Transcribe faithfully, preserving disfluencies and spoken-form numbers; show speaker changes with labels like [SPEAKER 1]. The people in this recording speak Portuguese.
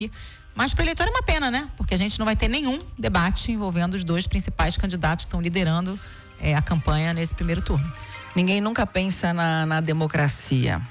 [SPEAKER 1] Mas para o eleitor é uma pena, né? Porque a gente não vai ter nenhum debate envolvendo os dois principais candidatos que estão liderando é, a campanha nesse primeiro turno.
[SPEAKER 2] Ninguém nunca pensa na, na democracia.